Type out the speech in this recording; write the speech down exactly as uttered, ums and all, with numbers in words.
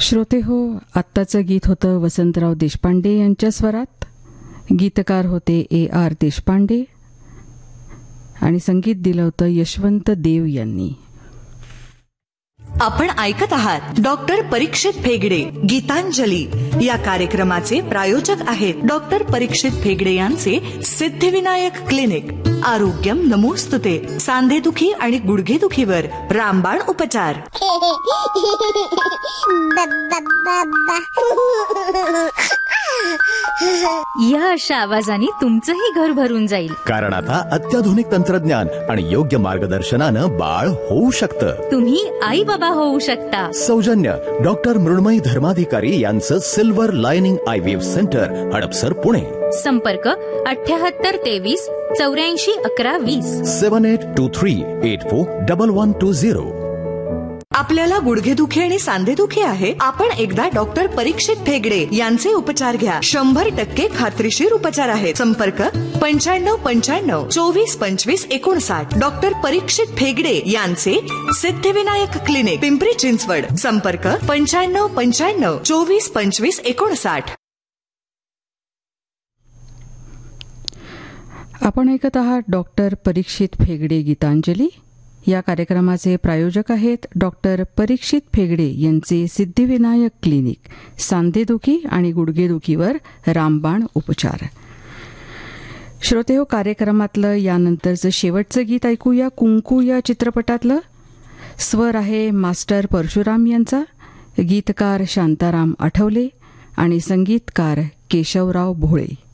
श्रोते हो, आत्ताचं गीत होतं वसंतराव देशपांडे यांच्या स्वरात. गीतकार होते ए आर देशपांडे आणि संगीत दिलं होतं यशवंत देव यांनी. आपण ऐकत आहात डॉक्टर परीक्षित फेगडे गीतांजली या कार्यक्रमाचे प्रायोजक आहेत डॉक्टर परीक्षित फेगडे यांचे सिद्धिविनायक क्लिनिक. आरोग्यम नमोस्तुते. सांधेदुखी आणि गुडघेदुखीवर रामबाण उपचार. या अशा आवाजाने तुमचंही घर भरून जाईल, कारण आता अत्याधुनिक तंत्रज्ञान आणि योग्य मार्गदर्शनानं बाळ होऊ शकतं. तुम्ही आई बाबा होऊ शकता. सौजन्य डॉक्टर मृण्मयी धर्माधिकारी यांचं silver lining IVF centre, Hadapsar, Pune. संपर्क अठ्याहत्तर तेवीस चौऱ्याऐंशी अकरा वीस. सेवन eight to three eight four double one two zero. आपल्याला गुडघेदुखी आणि सांधेदुखी आहे? आपण एकदा डॉक्टर परीक्षित फेगडे यांचे उपचार घ्या. शंभर टक्के खात्रीशीर उपचार आहेत. संपर्क पंच्याण्णव पंच्याण्णव चोवीस पंचवीस एकोणसाठ. डॉक्टर परीक्षित फेगडे यांचे सिद्धिविनायक क्लिनिक, पिंपरी चिंचवड. संपर्क पंच्याण्णव पंच्याण्णव चोवीस पंचवीस एकोणसाठ. आपण ऐकत आहात डॉक्टर परीक्षित फेगडे गीतांजली. या कार्यक्रमाचे प्रायोजक आहेत डॉक्टर परीक्षित फेगडे यांचे सिद्धिविनायक क्लिनिक, सांधेदुखी आणि गुडघेदुखीवर रामबाण उपचार. श्रोते हो, कार्यक्रमातलं यानंतरचं शेवटचं गीत ऐकूया. कुंकू या चित्रपटातलं. स्वर आहे मास्टर परशुराम यांचा, गीतकार शांताराम आठवले आणि संगीतकार केशवराव भोळे.